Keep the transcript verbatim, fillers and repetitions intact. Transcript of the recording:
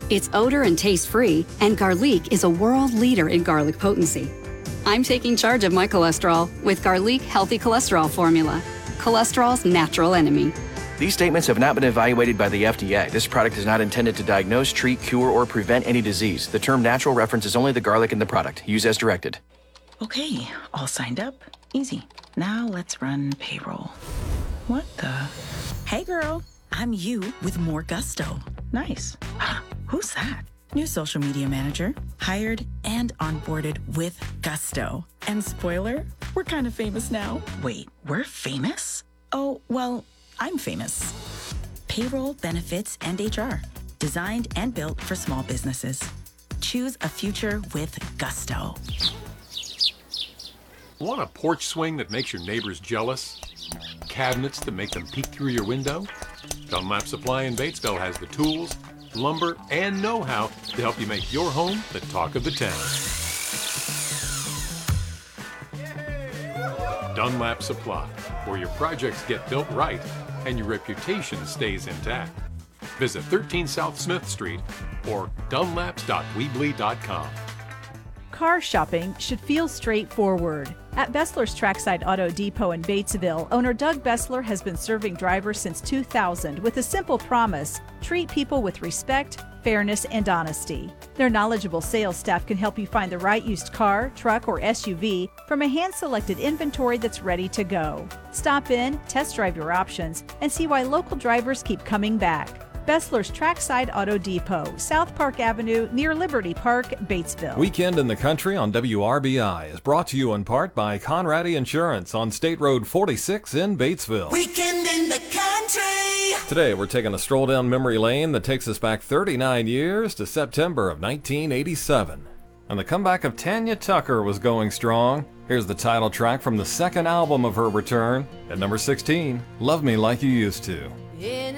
It's odor and taste free, and Garlic is a world leader in garlic potency. I'm taking charge of my cholesterol with Garlic Healthy Cholesterol Formula, cholesterol's natural enemy. These statements have not been evaluated by the F D A. This product is not intended to diagnose, treat, cure, or prevent any disease. The term natural references only the garlic in the product. Use as directed. Okay, all signed up. Easy. Now let's run payroll. What the? Hey girl, I'm you with more gusto. Nice. Who's that? New social media manager, hired and onboarded with gusto. And spoiler, we're kind of famous now. Wait, we're famous? Oh, well, I'm famous. Payroll, benefits, and H R. Designed and built for small businesses. Choose a future with gusto. Want a porch swing that makes your neighbors jealous? Cabinets that make them peek through your window? Dunlap Supply in Batesville has the tools, lumber, and know-how to help you make your home the talk of the town. Dunlap Supply, where your projects get built right and your reputation stays intact. Visit thirteen South Smith Street or dunlaps dot weebly dot com. Car shopping should feel straightforward. At Bessler's Trackside Auto Depot in Batesville, owner Doug Bessler has been serving drivers since two thousand with a simple promise: treat people with respect, fairness, and honesty. Their knowledgeable sales staff can help you find the right used car, truck, or S U V from a hand-selected inventory that's ready to go. Stop in, test drive your options, and see why local drivers keep coming back. Bessler's Trackside Auto Depot, South Park Avenue, near Liberty Park, Batesville. Weekend in the Country on W R B I is brought to you in part by Conradi Insurance on State Road forty-six in Batesville. Weekend in the Country! Today we're taking a stroll down memory lane that takes us back thirty-nine years to September of nineteen eighty-seven. And the comeback of Tanya Tucker was going strong. Here's the title track from the second album of her return. At number sixteen, Love Me Like You Used To.